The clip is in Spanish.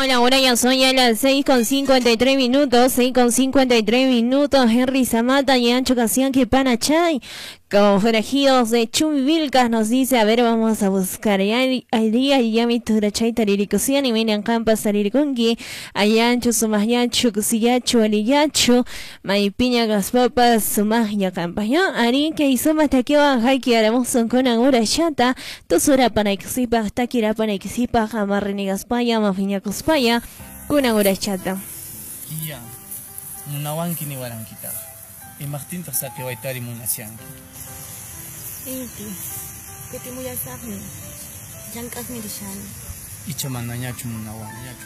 Hola, ahora ya son ya las 6:53 minutos, 6:53 minutos. Henry Zamata y Ancho Casian que Panachay, como forajidos de Chumbilcas, nos dice, a ver, vamos a buscar al día y ya mi turachay tariricosian y miran campas tariricungi, Ayancho, Sumayacho, Cusillacho, Aliyacho, Maipiña, Gaspapas, Sumaya, Campaña, Ari, que hizo Mataqueo, Haiki, Aramuson con Agura Chata, Tosura Panaxipa, Takira Panaxipa, Jamarrenigaspaya, Mafiña Cuspaya, con Agura Chata. Iya, Munawanki ni Warankita, y Martín Tasake Waitari Munasianki. Inti, que te muy asagni, Yankasni Rishan. Ichamananya Munawan.